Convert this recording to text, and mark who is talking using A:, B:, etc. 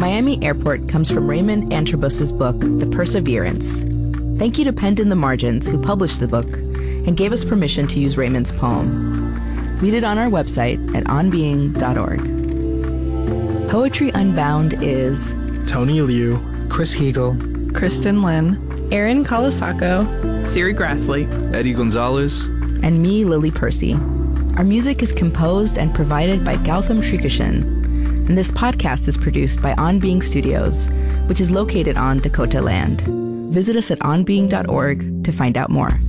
A: Miami Airport comes from Raymond Antrobus's book, The Perseverance. Thank you to Penned in the Margins, who published the book and gave us permission to use Raymond's poem. Read it on our website at onbeing.org. Poetry Unbound is
B: Tony Liu,
C: Chris Hegel,
D: Kristen Lynn,
E: Aaron Kalasako,
D: Siri Grassley,
F: Eddie Gonzalez,
A: and me, Lily Percy. Our music is composed and provided by Gautam Srikishan, and this podcast is produced by On Being Studios, which is located on Dakota land. Visit us at onbeing.org to find out more.